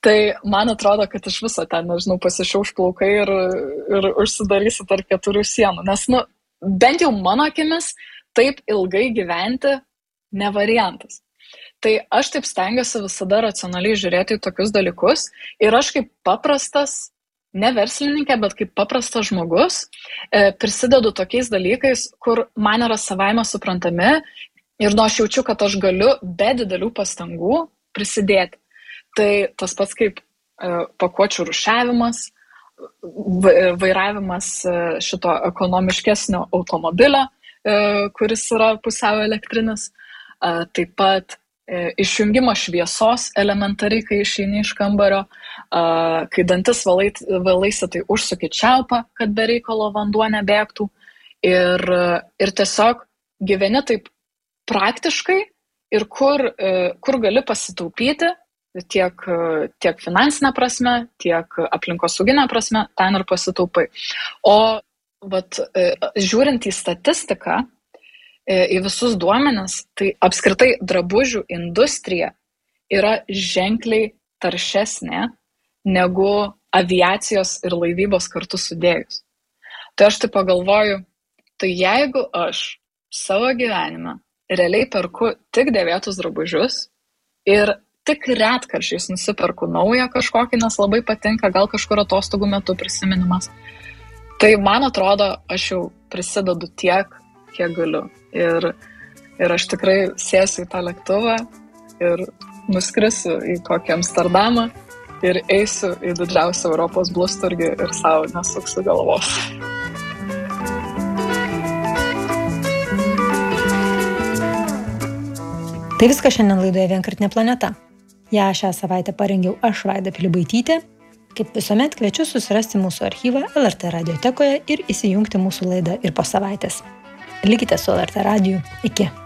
Tai man atrodo, kad iš viso ten, nežinau, pasišiauš plaukai ir užsidarysi tarp 4 sienų. Nes, bent jau mano akimis, taip ilgai gyventi ne variantas. Tai aš taip stengiuosi visada racionaliai žiūrėti į tokius dalykus ir aš kaip paprastas, ne verslininkė, bet kaip paprastas žmogus, prisidedu tokiais dalykais, kur man yra savaime suprantami ir aš jaučiu, kad aš galiu be didelių pastangų prisidėti. Tai tas pats kaip pakuočių rūšiavimas, vairavimas šito ekonomiškesnio automobilio, kuris yra pusiau elektrinis, taip pat išjungimo šviesos elementariai, kai išeini iš kambario, kai dantis valaisi, tai užsuki čiaupą, kad be reikalo vanduo nebėgtų ir tiesiog gyveni taip praktiškai ir kur gali pasitaupyti tiek finansinę prasme, tiek aplinkosauginę prasme, ten ir pasitaupai. O žiūrint į statistiką, į visus duomenis, tai apskritai drabužių industrija yra ženkliai taršesnė negu aviacijos ir laivybos kartu sudėjus. Tai aš taip pagalvoju, tai jeigu aš savo gyvenime realiai perku tik dėvėtus drabužius ir tik retkarčiais nusiperku naują kažkokį, nes labai patinka, gal kažkur atostogų metu prisiminimas, tai man atrodo, aš jau prisidedu tiek, kiek galiu. Ir aš tikrai sėsiu į tą lėktuvą ir nuskrisiu į kokį Amsterdamą ir eisiu į didžiausią Europos blusturgį ir savo nesuksiu galvos. Tai viskas šiandien laidoje Vienkartinė planeta. Ja šią savaitę parengiau aš, Vaida Pilibaitytė. Kaip visuomet kviečiu susirasti mūsų archyvą LRT radiotekoje ir įsijungti mūsų laidą ir po savaitės. Likite su LRT radiju. Iki.